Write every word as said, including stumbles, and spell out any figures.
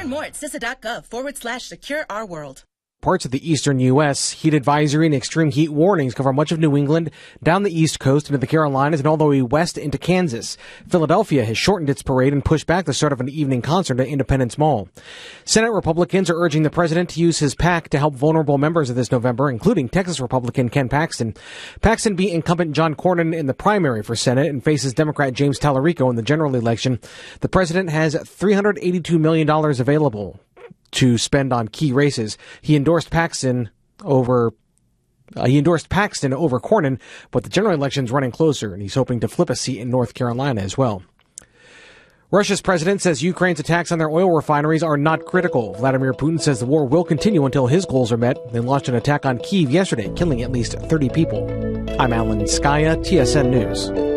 Learn more at C I S A dot gov forward slash secure our world. Parts of the eastern U S, heat advisory and extreme heat warnings cover much of New England, down the East Coast into the Carolinas, and all the way west into Kansas. Philadelphia has shortened its parade and pushed back the start of an evening concert at Independence Mall. Senate Republicans are urging the president to use his PAC to help vulnerable members of this November, including Texas Republican Ken Paxton. Paxton beat incumbent John Cornyn in the primary for Senate and faces Democrat James Tallarico in the general election. The president has three hundred eighty-two million dollars available to spend on key races. He endorsed Paxton over uh, he endorsed Paxton over Cornyn, but the general election's running closer, and he's hoping to flip a seat in North Carolina as well. Russia's president says Ukraine's attacks on their oil refineries are not critical. Vladimir Putin says the war will continue until his goals are met. They launched an attack on Kyiv yesterday, killing at least thirty people. I'm Alan Skaya, T S N News.